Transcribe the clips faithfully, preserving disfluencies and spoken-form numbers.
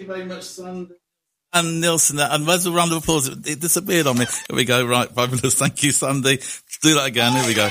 very much, Sandy. And Nielsen, and where's the round of applause? It, it disappeared on me. Here we go. Right, fabulous. Thank you, Sandy. Let's do that again. Here we go.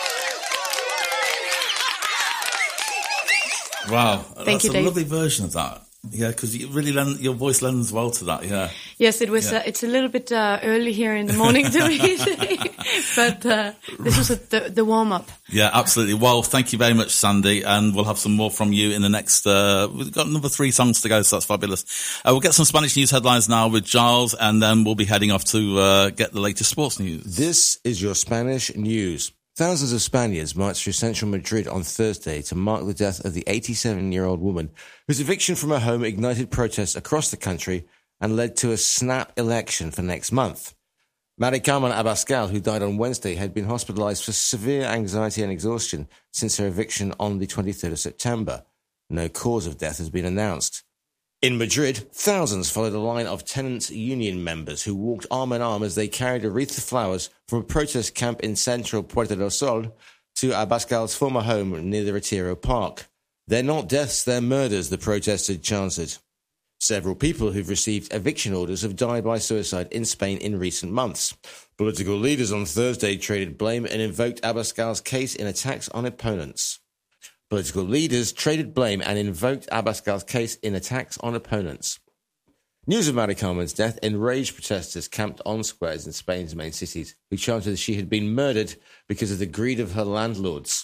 Wow. Thank That's you, a Dave. lovely version of that. Yeah, because you really lend, your voice lends well to that, yeah. Yes, it was. Yeah. Uh, it's a little bit uh, early here in the morning to be, but uh, this was a, the, the warm-up. Yeah, absolutely. Well, thank you very much, Sandy, and we'll have some more from you in the next, uh, we've got another three songs to go, so that's fabulous. Uh, we'll get some Spanish news headlines now with Giles, and then we'll be heading off to uh, get the latest sports news. This is your Spanish news. Thousands of Spaniards marched through central Madrid on Thursday to mark the death of the eighty-seven-year-old woman whose eviction from her home ignited protests across the country and led to a snap election for next month. Mari Carmen Abascal, who died on Wednesday, had been hospitalized for severe anxiety and exhaustion since her eviction on the twenty-third of September. No cause of death has been announced. In Madrid, thousands followed a line of tenants' union members who walked arm in arm as they carried a wreath of flowers from a protest camp in central Puerta del Sol to Abascal's former home near the Retiro Park. They're not deaths, they're murders, the protesters chanted. Several people who've received eviction orders have died by suicide in Spain in recent months. Political leaders on Thursday traded blame and invoked Abascal's case in attacks on opponents. Political leaders traded blame and invoked Abascal's case in attacks on opponents. News of Mari Carmen's death enraged protesters camped on squares in Spain's main cities, who chanted that she had been murdered because of the greed of her landlords.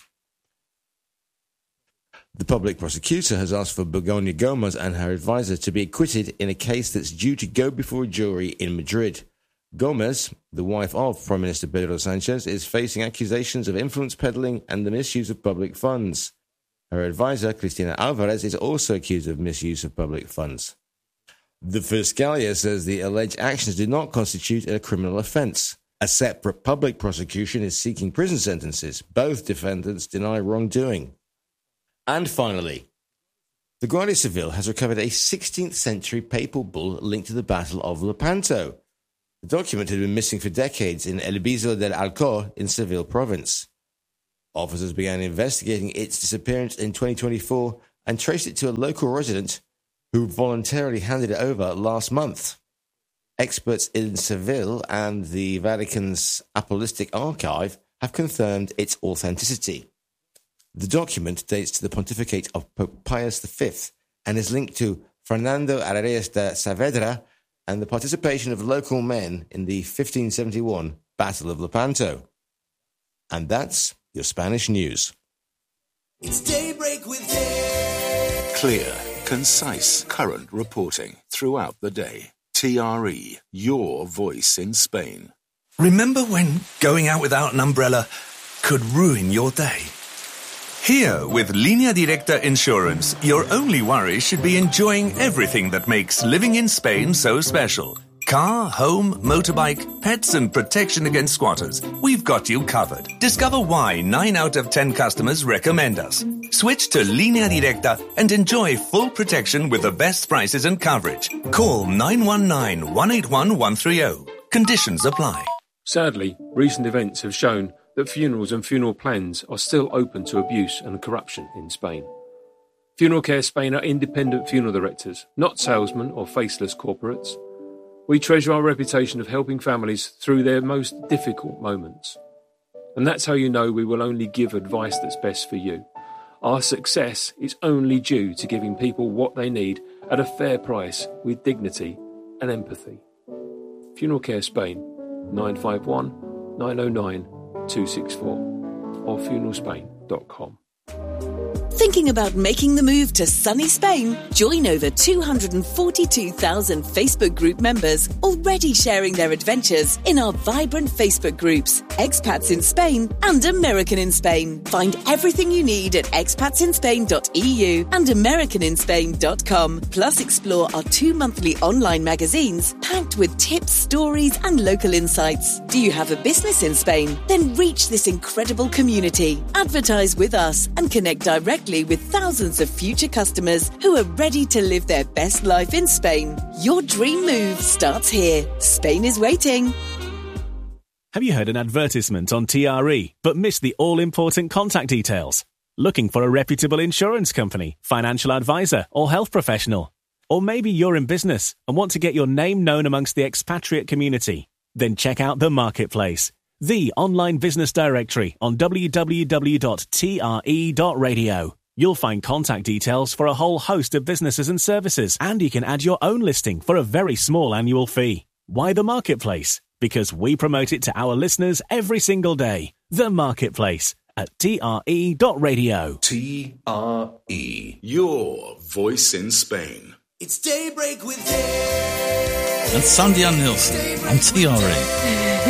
The public prosecutor has asked for Begoña Gomez and her advisor to be acquitted in a case that's due to go before a jury in Madrid. Gomez, the wife of Prime Minister Pedro Sanchez, is facing accusations of influence peddling and the misuse of public funds. Her advisor, Cristina Alvarez, is also accused of misuse of public funds. The Fiscalia says the alleged actions do not constitute a criminal offence. A separate public prosecution is seeking prison sentences. Both defendants deny wrongdoing. And finally, the Guardia Civil has recovered a sixteenth century papal bull linked to the Battle of Lepanto. The document had been missing for decades in El Viso del Alcor in Seville province. Officers began investigating its disappearance in twenty twenty-four and traced it to a local resident who voluntarily handed it over last month. Experts in Seville and the Vatican's Apostolic Archive have confirmed its authenticity. The document dates to the pontificate of Pope Pius the Fifth and is linked to Fernando Arias de Saavedra and the participation of local men in the fifteen seventy-one Battle of Lepanto. And that's your Spanish news. It's Daybreak with Dave. Clear, concise, current reporting throughout the day. T R E, your voice in Spain. Remember when going out without an umbrella could ruin your day? Here, with Línea Directa Insurance, your only worry should be enjoying everything that makes living in Spain so special. Car, home, motorbike, pets and protection against squatters. We've got you covered. Discover why nine out of ten customers recommend us. Switch to Línea Directa and enjoy full protection with the best prices and coverage. Call nine one nine, one eight one, one three zero. Conditions apply. Sadly, recent events have shown that funerals and funeral plans are still open to abuse and corruption in Spain. Funeral Care Spain are independent funeral directors, not salesmen or faceless corporates. We treasure our reputation of helping families through their most difficult moments. And that's how you know we will only give advice that's best for you. Our success is only due to giving people what they need at a fair price with dignity and empathy. Funeral Care Spain, nine five one, nine oh nine, two six four or funeral spain dot com. Thinking about making the move to sunny Spain? Join over two hundred forty-two thousand Facebook group members already sharing their adventures in our vibrant Facebook groups, Expats in Spain and American in Spain. Find everything you need at expats in spain dot e u and american in spain dot com. Plus explore our two monthly online magazines packed with tips, stories and local insights. Do you have a business in Spain? Then reach this incredible community. Advertise with us and connect directly with thousands of future customers who are ready to live their best life in Spain. Your dream move starts here. Spain is waiting. Have you heard an advertisement on T R E but missed the all-important contact details? Looking for a reputable insurance company, financial advisor or health professional? Or maybe you're in business and want to get your name known amongst the expatriate community. Then check out The Marketplace, the online business directory on w w w dot t r e dot radio. You'll find contact details for a whole host of businesses and services, and you can add your own listing for a very small annual fee. Why The Marketplace? Because we promote it to our listeners every single day. The Marketplace at t r e dot radio. T R E, your voice in Spain. It's Daybreak with Dave. And Sandy Ann Nielsen on T R E.